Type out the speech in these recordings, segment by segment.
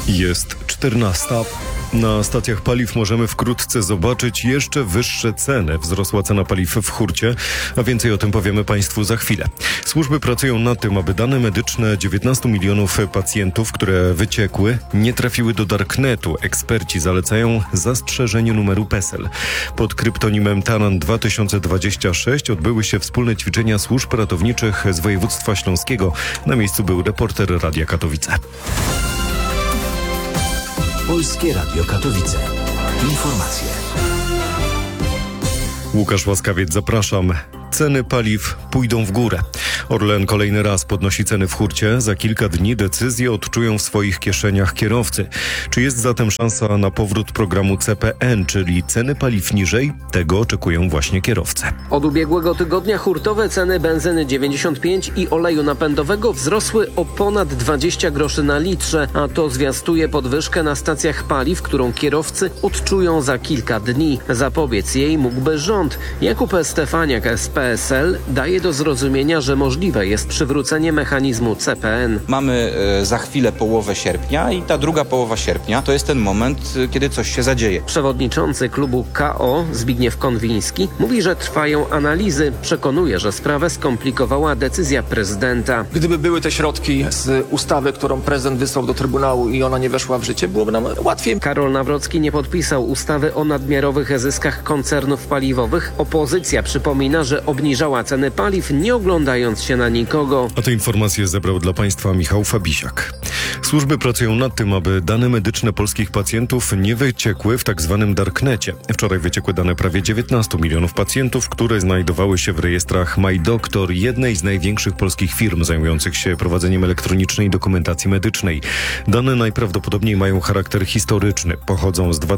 Jest 14. Na stacjach paliw możemy wkrótce zobaczyć jeszcze wyższe ceny. Wzrosła cena paliw w hurcie, a więcej o tym powiemy Państwu za chwilę. Służby pracują nad tym, aby dane medyczne 19 milionów pacjentów, które wyciekły, nie trafiły do darknetu. Eksperci zalecają zastrzeżenie numeru PESEL. Pod kryptonimem Taran 2026 odbyły się wspólne ćwiczenia służb ratowniczych z województwa śląskiego. Na miejscu był reporter Radia Katowice. Polskie Radio Katowice. Informacje. Łukasz Łaskawiec, zapraszam. Ceny paliw pójdą w górę. Orlen kolejny raz podnosi ceny w hurcie. Za kilka dni decyzję odczują w swoich kieszeniach kierowcy. Czy jest zatem szansa na powrót programu CPN, czyli ceny paliw niżej? Tego oczekują właśnie kierowcy. Od ubiegłego tygodnia hurtowe ceny benzyny 95 i oleju napędowego wzrosły o ponad 20 groszy na litrze, a to zwiastuje podwyżkę na stacjach paliw, którą kierowcy odczują za kilka dni. Zapobiec jej mógłby rząd. Jakub Stefaniak z PSL daje do zrozumienia, że możliwe jest przywrócenie mechanizmu CPN. Mamy za chwilę połowę sierpnia i ta druga połowa sierpnia to jest ten moment, kiedy coś się zadzieje. Przewodniczący klubu KO Zbigniew Konwiński mówi, że trwają analizy. Przekonuje, że sprawę skomplikowała decyzja prezydenta. Gdyby były te środki z ustawy, którą prezydent wysłał do Trybunału i ona nie weszła w życie, byłoby nam łatwiej. Karol Nawrocki nie podpisał ustawy o nadmiarowych zyskach koncernów paliwowych. Opozycja przypomina, że obniżała ceny paliw, nie oglądając się na nikogo. A te informacje zebrał dla Państwa Michał Fabisiak. Służby pracują nad tym, aby dane medyczne polskich pacjentów nie wyciekły w tak zwanym darknecie. Wczoraj wyciekły dane prawie 19 milionów pacjentów, które znajdowały się w rejestrach MyDoktor, jednej z największych polskich firm zajmujących się prowadzeniem elektronicznej dokumentacji medycznej. Dane najprawdopodobniej mają charakter historyczny. Pochodzą z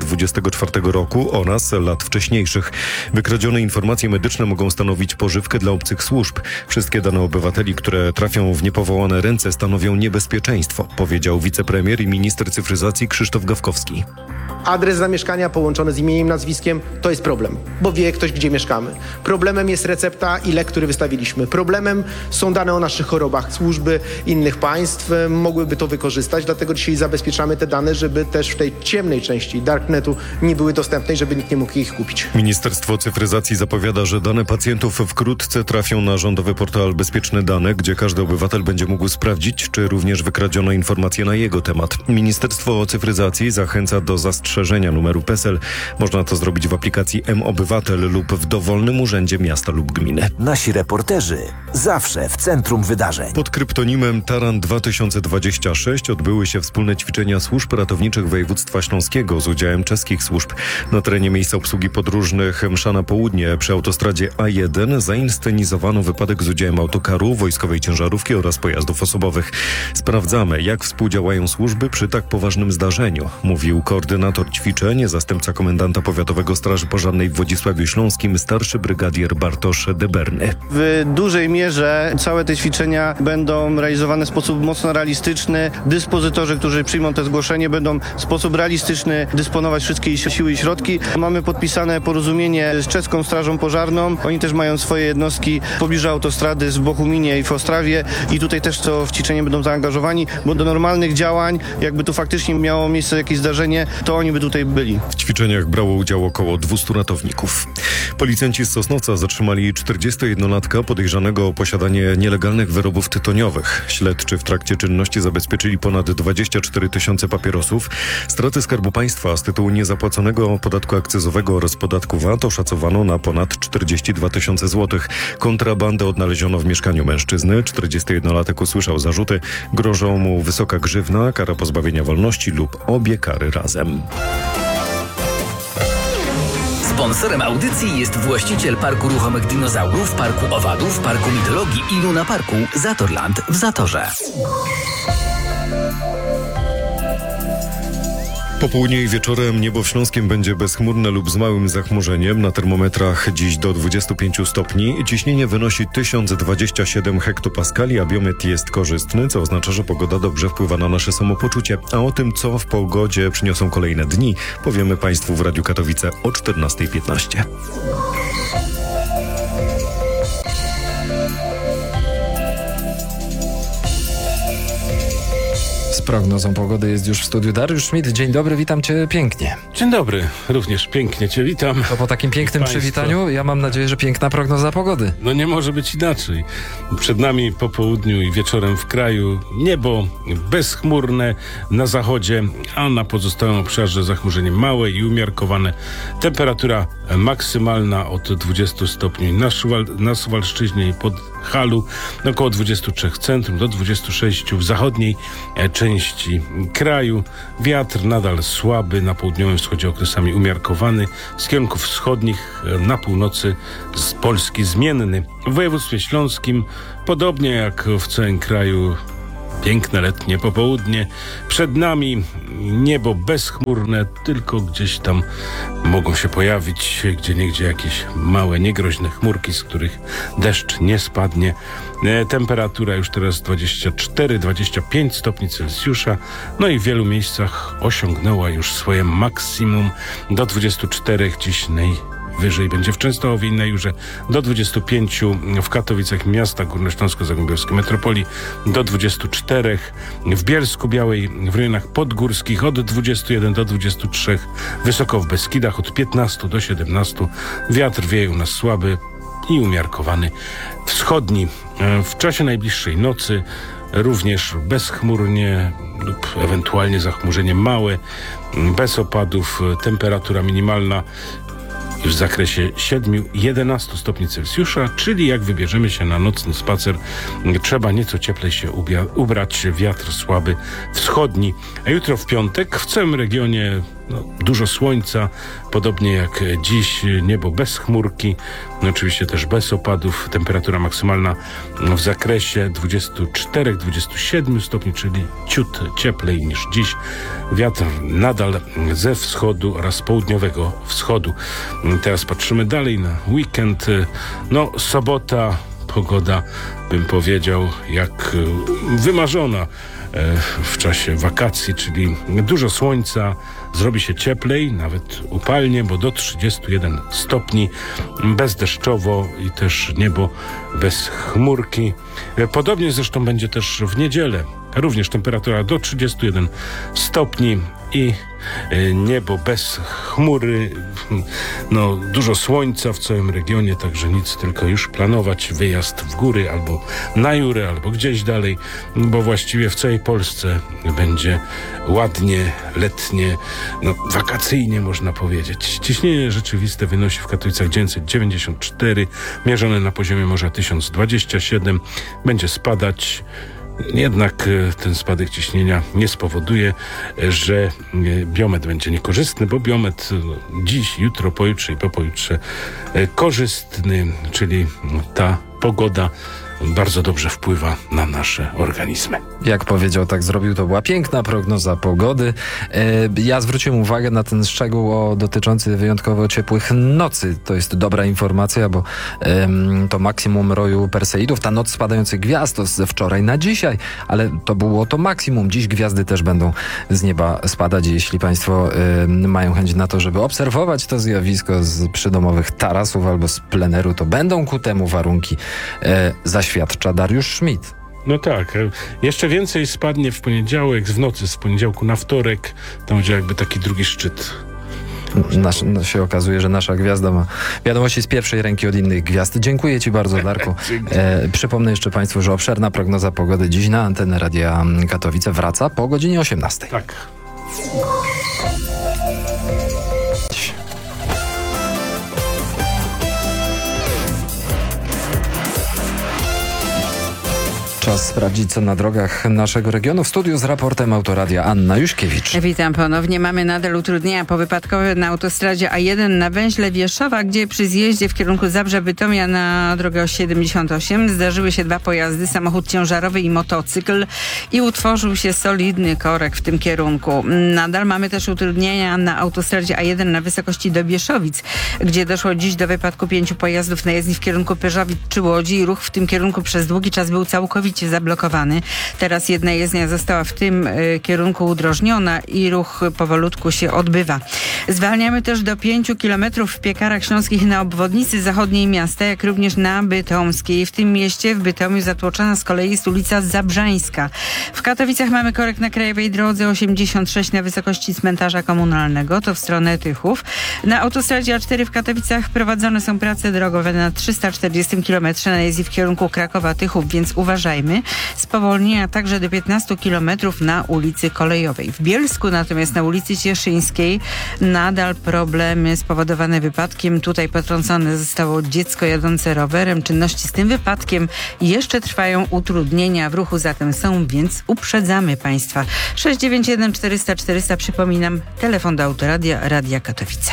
2024 roku oraz lat wcześniejszych. Wykradzione informacje medyczne mogą stanowić pożywkę dla obcych służb. Wszystkie dane obywateli, które trafią w niepowołane ręce, stanowią niebezpieczeństwo, powiedział wicepremier i minister cyfryzacji Krzysztof Gawkowski. Adres zamieszkania połączony z imieniem, nazwiskiem to jest problem, bo wie ktoś, gdzie mieszkamy. Problemem jest recepta i lek, który wystawiliśmy. Problemem są dane o naszych chorobach. Służby innych państw mogłyby to wykorzystać, dlatego dzisiaj zabezpieczamy te dane, żeby też w tej ciemnej części darknetu nie były dostępne i żeby nikt nie mógł ich kupić. Ministerstwo Cyfryzacji zapowiada, że dane pacjentów wkrótce trafią na rządowy portal Bezpieczne Dane, gdzie każdy obywatel będzie mógł sprawdzić, czy również wykradziono informacje na jego temat. Ministerstwo Cyfryzacji zachęca do zastrzeżenia numeru PESEL. Można to zrobić w aplikacji mObywatel lub w dowolnym urzędzie miasta lub gminy. Nasi reporterzy zawsze w centrum wydarzeń. Pod kryptonimem Taran 2026 odbyły się wspólne ćwiczenia służb ratowniczych województwa śląskiego z udziałem czeskich służb. Na terenie miejsca obsługi podróżnych Msza na południe przy autostradzie A1 zainscenizowano wypadek z udziałem autokaru, wojskowej ciężarówki oraz pojazdów osobowych. Sprawdzamy, jak współdziałają służby przy tak poważnym zdarzeniu, mówił koordynator ćwiczeń, zastępca komendanta powiatowego Straży Pożarnej w Wodzisławiu Śląskim, starszy brygadier Bartosz Deberny. W dużej mierze całe te ćwiczenia będą realizowane w sposób mocno realistyczny. Dyspozytorzy, którzy przyjmą te zgłoszenie, będą w sposób realistyczny dysponować wszystkie siły i środki. Mamy podpisane porozumienie z czeską Strażą Pożarną. Oni też mają swoje jednostki w pobliżu autostrady w Bochuminie i w Ostrawie i tutaj też w ćwiczenie będą zaangażowani, bo do normalnych działań, jakby tu faktycznie miało miejsce jakieś zdarzenie, to oni by tutaj byli. W ćwiczeniach brało udział około 200 ratowników. Policjanci z Sosnowca zatrzymali 41-latka podejrzanego o posiadanie nielegalnych wyrobów tytoniowych. Śledczy w trakcie czynności zabezpieczyli ponad 24 tysiące papierosów. Straty Skarbu Państwa z tytułu niezapłaconego podatku akcyzowego oraz podatku VAT oszacowano na ponad 42 tysiące złotych. Kontrabandę odnaleziono w mieszkaniu mężczyzny. 41-latek usłyszał zarzuty. Grożą mu wysoka grzywna, kara pozbawienia wolności lub obie kary razem. Sponsorem audycji jest właściciel Parku Ruchomych Dinozaurów, Parku Owadów, Parku Mitologii i Luna Parku Zatorland w Zatorze. Po południu i wieczorem niebo w Śląskiem będzie bezchmurne lub z małym zachmurzeniem. Na termometrach dziś do 25 stopni. Ciśnienie wynosi 1027 hektopaskali, a biometr jest korzystny, co oznacza, że pogoda dobrze wpływa na nasze samopoczucie. A o tym, co w pogodzie przyniosą kolejne dni, powiemy Państwu w Radiu Katowice o 14:15. Z prognozą pogody jest już w studiu Dariusz Schmidt. Dzień dobry, witam cię pięknie. Dzień dobry, również pięknie cię witam. To po takim pięknym przywitaniu ja mam nadzieję, że piękna prognoza pogody. No nie może być inaczej. Przed nami po południu i wieczorem w kraju niebo bezchmurne na zachodzie, a na pozostałym obszarze zachmurzenie małe i umiarkowane. Temperatura maksymalna od 20 stopni na Suwalszczyźnie i Podhalu, około 23 w centrum, do 26 w zachodniej części kraju. Wiatr nadal słaby, na południowym wschodzie okresami umiarkowany, z kierunków wschodnich na północy z Polski zmienny. W województwie śląskim, podobnie jak w całym kraju, piękne letnie popołudnie. Przed nami niebo bezchmurne, tylko gdzieś tam mogą się pojawić gdzieniegdzie jakieś małe, niegroźne chmurki, z których deszcz nie spadnie. Temperatura już teraz 24-25 stopni Celsjusza, no i w wielu miejscach osiągnęła już swoje maksimum do 24, dziś wyżej będzie w Częstochowie i na Jurze, do 25 w Katowicach, miasta górnośląsko-zagłębiowskie metropolii, do 24 w Bielsku Białej, w rejonach podgórskich od 21 do 23, wysoko w Beskidach od 15 do 17. Wiatr wieje u nas słaby i umiarkowany wschodni. W czasie najbliższej nocy również bezchmurnie lub ewentualnie zachmurzenie małe, bez opadów, temperatura minimalna w zakresie 7-11 stopni Celsjusza, czyli jak wybierzemy się na nocny spacer, trzeba nieco cieplej się ubrać, wiatr słaby wschodni. A jutro w piątek w całym regionie dużo słońca, podobnie jak dziś, niebo bez chmurki, oczywiście też bez opadów, temperatura maksymalna w zakresie 24-27 stopni, czyli ciut cieplej niż dziś. Wiatr nadal ze wschodu oraz południowego wschodu. Teraz patrzymy dalej na weekend. Sobota, pogoda, bym powiedział, jak wymarzona w czasie wakacji, czyli dużo słońca, zrobi się cieplej, nawet upalnie, bo do 31 stopni, bezdeszczowo i też niebo bez chmurki. Podobnie zresztą będzie też w niedzielę. Również temperatura do 31 stopni i niebo bez chmury. Dużo słońca w całym regionie, także nic, tylko już planować wyjazd w góry albo na Jurę, albo gdzieś dalej, bo właściwie w całej Polsce będzie ładnie, letnie, wakacyjnie można powiedzieć. Ciśnienie rzeczywiste wynosi w Katowicach 994, mierzone na poziomie morza 1027. Będzie spadać. Jednak ten spadek ciśnienia nie spowoduje, że biometr będzie niekorzystny, bo biometr dziś, jutro, pojutrze i po pojutrze korzystny, czyli ta pogoda bardzo dobrze wpływa na nasze organizmy. Jak powiedział, tak zrobił. To była piękna prognoza pogody. Ja zwróciłem uwagę na ten szczegół dotyczący wyjątkowo ciepłych nocy. To jest dobra informacja, bo to maksimum roju Perseidów, ta noc spadających gwiazd, to ze wczoraj na dzisiaj, ale to było to maksimum. Dziś gwiazdy też będą z nieba spadać. Jeśli państwo mają chęć na to, żeby obserwować to zjawisko z przydomowych tarasów albo z pleneru, to będą ku temu warunki, zaświadcza Dariusz Schmidt. No tak, jeszcze więcej spadnie w poniedziałek, w nocy z poniedziałku na wtorek, tam będzie jakby taki drugi szczyt. Się okazuje, że nasza gwiazda ma wiadomości z pierwszej ręki od innych gwiazd. Dziękuję ci bardzo, Darku. Przypomnę jeszcze państwu, że obszerna prognoza pogody dziś na antenę Radia Katowice wraca po godzinie 18. Tak. Czas sprawdzić, co na drogach naszego regionu. W studiu z raportem Autoradia Anna Juśkiewicz. Witam ponownie. Mamy nadal utrudnienia powypadkowe na autostradzie A1 na węźle Wierszowa, gdzie przy zjeździe w kierunku Zabrze-Bytomia na drogę 78 zdarzyły się dwa pojazdy, samochód ciężarowy i motocykl, i utworzył się solidny korek w tym kierunku. Nadal mamy też utrudnienia na autostradzie A1 na wysokości do Bieszowic, gdzie doszło dziś do wypadku 5 pojazdów na jezdni w kierunku Pyrzowic czy Łodzi i ruch w tym kierunku przez długi czas był całkowicie całkowicie zablokowany. Teraz jedna jezdnia została w tym kierunku udrożniona i ruch powolutku się odbywa. Zwalniamy też do 5 kilometrów w Piekarach Śląskich na obwodnicy zachodniej miasta, jak również na Bytomskiej. W tym mieście, w Bytomiu, zatłoczona z kolei jest ulica Zabrzańska. W Katowicach mamy korek na krajowej drodze 86 na wysokości cmentarza komunalnego, to w stronę Tychów. Na autostradzie A4 w Katowicach prowadzone są prace drogowe na 340 km na jezdni w kierunku Krakowa-Tychów, więc uważajmy. Spowolnienia także do 15 km na ulicy Kolejowej. W Bielsku natomiast na ulicy Cieszyńskiej nadal problemy spowodowane wypadkiem. Tutaj potrącone zostało dziecko jadące rowerem. Czynności z tym wypadkiem jeszcze trwają, utrudnienia w ruchu zatem są, więc uprzedzamy Państwa. 691 400 400, przypominam, telefon do Autoradia, Radia Katowice.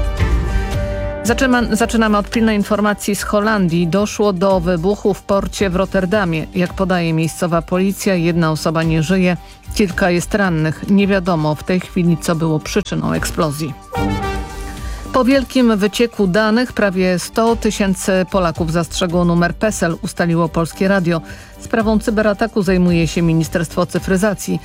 Zaczynamy od pilnej informacji z Holandii. Doszło do wybuchu w porcie w Rotterdamie. Jak podaje miejscowa policja, jedna osoba nie żyje, kilka jest rannych. Nie wiadomo w tej chwili, co było przyczyną eksplozji. Po wielkim wycieku danych prawie 100 000 Polaków zastrzegło numer PESEL, ustaliło Polskie Radio. Sprawą cyberataku zajmuje się Ministerstwo Cyfryzacji.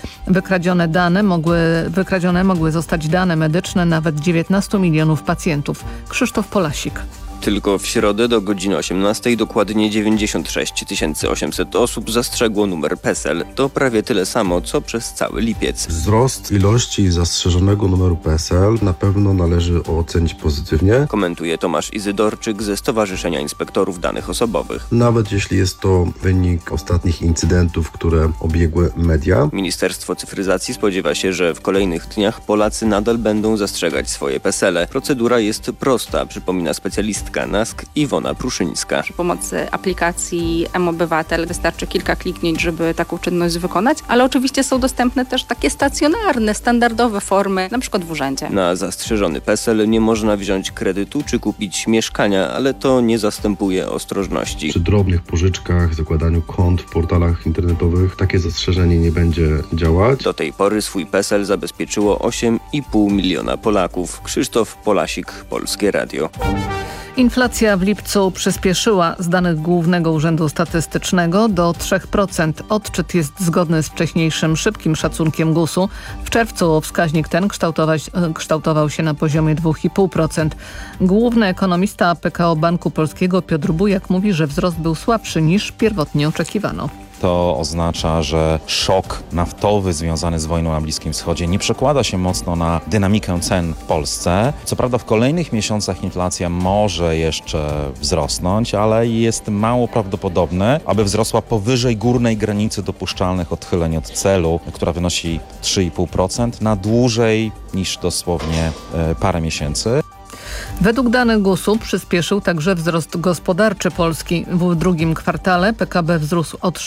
Wykradzione mogły zostać dane medyczne nawet 19 milionów pacjentów. Krzysztof Polasik. Tylko w środę do godziny 18 dokładnie 96 800 osób zastrzegło numer PESEL. To prawie tyle samo, co przez cały lipiec. Wzrost ilości zastrzeżonego numeru PESEL na pewno należy ocenić pozytywnie. Komentuje Tomasz Izydorczyk ze Stowarzyszenia Inspektorów Danych Osobowych. Nawet jeśli jest to wynik ostatnich incydentów, które obiegły media. Ministerstwo Cyfryzacji spodziewa się, że w kolejnych dniach Polacy nadal będą zastrzegać swoje PESEL-e. Procedura jest prosta, przypomina specjalistka NASK Iwona Pruszyńska. Przy pomocy aplikacji mObywatel wystarczy kilka kliknięć, żeby taką czynność wykonać, ale oczywiście są dostępne też takie stacjonarne, standardowe formy, na przykład w urzędzie. Na zastrzeżony PESEL nie można wziąć kredytu czy kupić mieszkania, ale to nie zastępuje ostrożności. Przy drobnych pożyczkach, zakładaniu kont w portalach internetowych takie zastrzeżenie nie będzie działać. Do tej pory swój PESEL zabezpieczyło 8,5 miliona Polaków. Krzysztof Polasik, Polskie Radio. Inflacja w lipcu przyspieszyła. Z danych Głównego Urzędu Statystycznego do 3%. Odczyt jest zgodny z wcześniejszym szybkim szacunkiem GUS-u. W czerwcu wskaźnik ten kształtował się na poziomie 2,5%. Główny ekonomista PKO Banku Polskiego Piotr Bujak mówi, że wzrost był słabszy niż pierwotnie oczekiwano. To oznacza, że szok naftowy związany z wojną na Bliskim Wschodzie nie przekłada się mocno na dynamikę cen w Polsce. Co prawda w kolejnych miesiącach inflacja może jeszcze wzrosnąć, ale jest mało prawdopodobne, aby wzrosła powyżej górnej granicy dopuszczalnych odchyleń od celu, która wynosi 3,5% na dłużej niż dosłownie parę miesięcy. Według danych GUS-u przyspieszył także wzrost gospodarczy Polski. W drugim kwartale PKB wzrósł o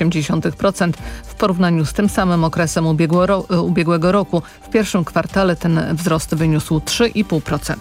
3,8% w porównaniu z tym samym okresem ubiegłego roku. W pierwszym kwartale ten wzrost wyniósł 3,5%.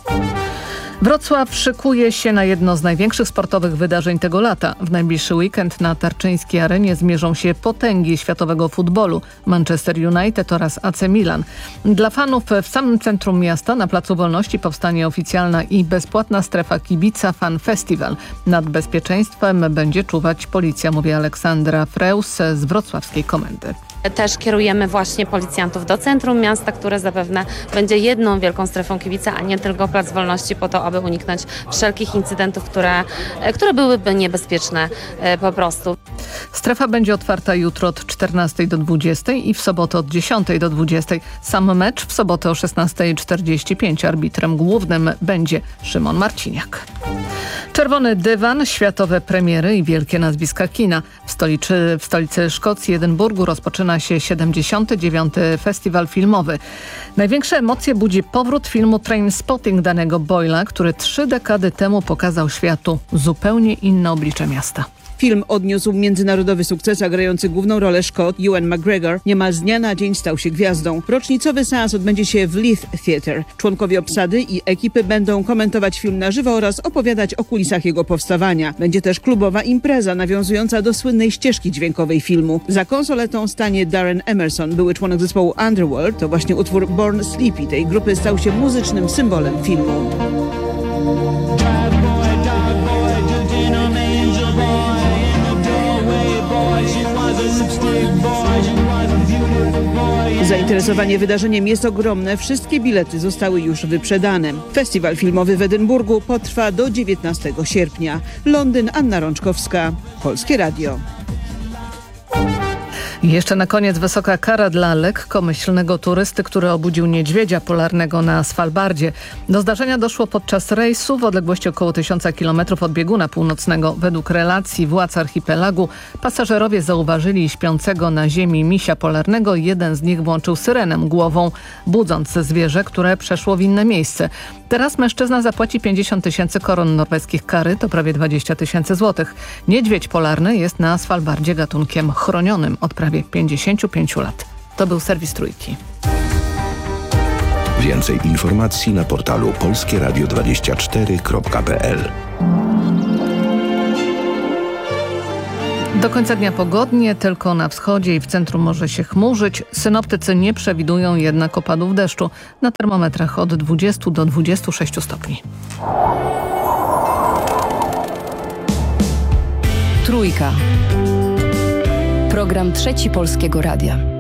Wrocław szykuje się na jedno z największych sportowych wydarzeń tego lata. W najbliższy weekend na Tarczyńskiej Arenie zmierzą się potęgi światowego futbolu Manchester United oraz AC Milan. Dla fanów w samym centrum miasta na Placu Wolności powstanie oficjalna i bezpłatna strefa kibica Fan Festival. Nad bezpieczeństwem będzie czuwać policja, mówi Aleksandra Freus z wrocławskiej komendy. Też kierujemy właśnie policjantów do centrum miasta, które zapewne będzie jedną wielką strefą kibica, a nie tylko Plac Wolności, po to, aby uniknąć wszelkich incydentów, które byłyby niebezpieczne po prostu. Strefa będzie otwarta jutro od 14 do 20 i w sobotę od 10 do 20. Sam mecz w sobotę o 16:45. Arbitrem głównym będzie Szymon Marciniak. Czerwony dywan, światowe premiery i wielkie nazwiska kina. W stolicy Szkocji, Edynburgu, rozpoczyna się 79. Festiwal Filmowy. Największe emocje budzi powrót filmu Trainspotting Danny'ego Boyla, który 3 dekady temu pokazał światu zupełnie inne oblicze miasta. Film odniósł międzynarodowy sukces, a grający główną rolę Szkot Ewan McGregor niemal z dnia na dzień stał się gwiazdą. Rocznicowy seans odbędzie się w Leith Theatre. Członkowie obsady i ekipy będą komentować film na żywo oraz opowiadać o kulisach jego powstawania. Będzie też klubowa impreza nawiązująca do słynnej ścieżki dźwiękowej filmu. Za konsoletą stanie Darren Emerson, były członek zespołu Underworld. To właśnie utwór Born Sleepy tej grupy stał się muzycznym symbolem filmu. Zainteresowanie wydarzeniem jest ogromne. Wszystkie bilety zostały już wyprzedane. Festiwal filmowy w Edynburgu potrwa do 19 sierpnia. Londyn, Anna Rączkowska, Polskie Radio. I jeszcze na koniec wysoka kara dla lekkomyślnego turysty, który obudził niedźwiedzia polarnego na Svalbardzie. Do zdarzenia doszło podczas rejsu w odległości około 1000 km od bieguna północnego. Według relacji władz archipelagu pasażerowie zauważyli śpiącego na ziemi misia polarnego. Jeden z nich włączył syrenę głową, budząc zwierzę, które przeszło w inne miejsce. Teraz mężczyzna zapłaci 50 000 koron norweskich kary, to prawie 20 000 złotych. Niedźwiedź polarny jest na Svalbardzie gatunkiem chronionym od prawie 55 lat. To był serwis Trójki. Więcej informacji na portalu polskieradio24.pl. Do końca dnia pogodnie, tylko na wschodzie i w centrum może się chmurzyć. Synoptycy nie przewidują jednak opadów deszczu. Na termometrach od 20 do 26 stopni. Trójka. Program Trzeci Polskiego Radia.